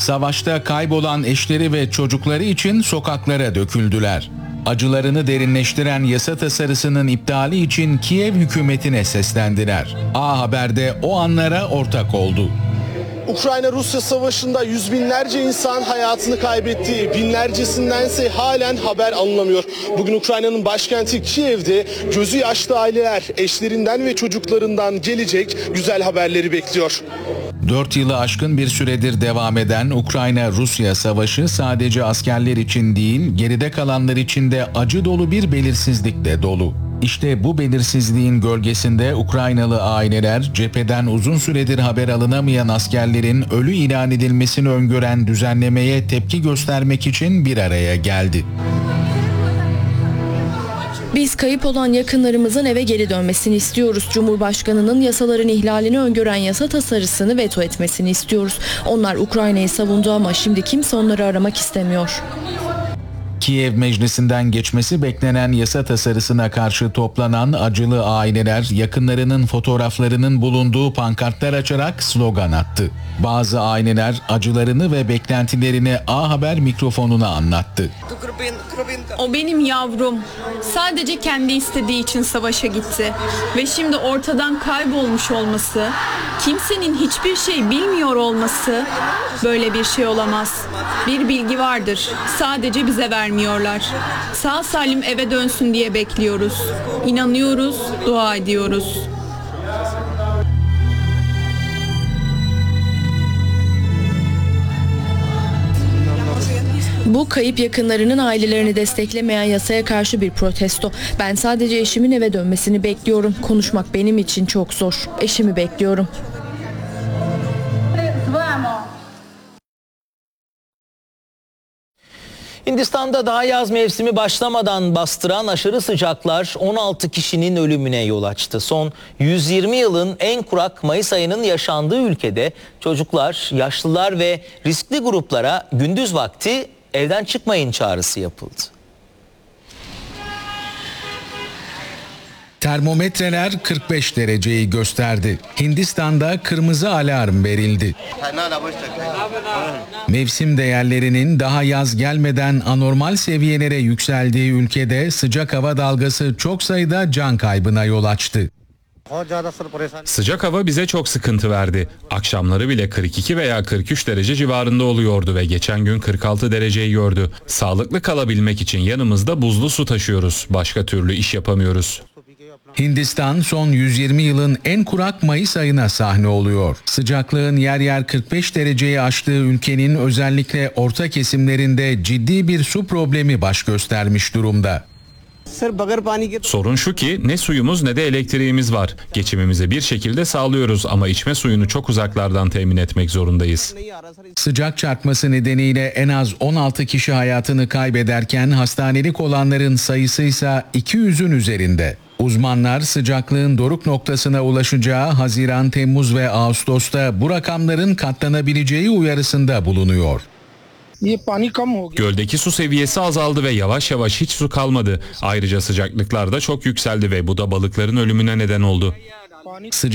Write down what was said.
Savaşta kaybolan eşleri ve çocukları için sokaklara döküldüler. Acılarını derinleştiren yasa tasarısının iptali için Kiev hükümetine seslendiler. A Haber'de o anlara ortak oldu. Ukrayna-Rusya savaşında yüz binlerce insan hayatını kaybetti. Binlercesindense halen haber alınamıyor. Bugün Ukrayna'nın başkenti Kiev'de gözü yaşlı aileler eşlerinden ve çocuklarından gelecek güzel haberleri bekliyor. 4 yılı aşkın bir süredir devam eden Ukrayna-Rusya savaşı sadece askerler için değil, geride kalanlar için de acı dolu bir belirsizlikle dolu. İşte bu belirsizliğin gölgesinde Ukraynalı aileler cepheden uzun süredir haber alınamayan askerlerin ölü ilan edilmesini öngören düzenlemeye tepki göstermek için bir araya geldi. Biz kayıp olan yakınlarımızın eve geri dönmesini istiyoruz. Cumhurbaşkanının yasaların ihlalini öngören yasa tasarısını veto etmesini istiyoruz. Onlar Ukrayna'yı savundu ama şimdi kimse onları aramak istemiyor. Kiev Meclisi'nden geçmesi beklenen yasa tasarısına karşı toplanan acılı aileler yakınlarının fotoğraflarının bulunduğu pankartlar açarak slogan attı. Bazı aileler acılarını ve beklentilerini A Haber mikrofonuna anlattı. O benim yavrum. Sadece kendi istediği için savaşa gitti. Ve şimdi ortadan kaybolmuş olması, kimsenin hiçbir şey bilmiyor olması, böyle bir şey olamaz. Bir bilgi vardır. Sadece bize vermiyorlar. Sağ salim eve dönsün diye bekliyoruz. İnanıyoruz, dua ediyoruz. Bu kayıp yakınlarının ailelerini desteklemeyen yasaya karşı bir protesto. Ben sadece eşimin eve dönmesini bekliyorum. Konuşmak benim için çok zor. Eşimi bekliyorum. Hindistan'da daha yaz mevsimi başlamadan bastıran aşırı sıcaklar 16 kişinin ölümüne yol açtı. Son 120 yılın en kurak Mayıs ayının yaşandığı ülkede çocuklar, yaşlılar ve riskli gruplara gündüz vakti evden çıkmayın çağrısı yapıldı. Termometreler 45 dereceyi gösterdi. Hindistan'da kırmızı alarm verildi. Mevsim değerlerinin daha yaz gelmeden anormal seviyelere yükseldiği ülkede sıcak hava dalgası çok sayıda can kaybına yol açtı. Sıcak hava bize çok sıkıntı verdi. Akşamları bile 42 veya 43 derece civarında oluyordu ve geçen gün 46 dereceyi gördü. Sağlıklı kalabilmek için yanımızda buzlu su taşıyoruz. Başka türlü iş yapamıyoruz. Hindistan son 120 yılın en kurak Mayıs ayına sahne oluyor. Sıcaklığın yer yer 45 dereceyi aştığı ülkenin özellikle orta kesimlerinde ciddi bir su problemi baş göstermiş durumda. Sorun şu ki ne suyumuz ne de elektriğimiz var. Geçimimizi bir şekilde sağlıyoruz ama içme suyunu çok uzaklardan temin etmek zorundayız. Sıcak çarpması nedeniyle en az 16 kişi hayatını kaybederken hastanelik olanların sayısı ise 200'ün üzerinde. Uzmanlar sıcaklığın doruk noktasına ulaşacağı Haziran, Temmuz ve Ağustos'ta bu rakamların katlanabileceği uyarısında bulunuyor. Göldeki su seviyesi azaldı ve yavaş yavaş hiç su kalmadı. Ayrıca sıcaklıklar da çok yükseldi ve bu da balıkların ölümüne neden oldu.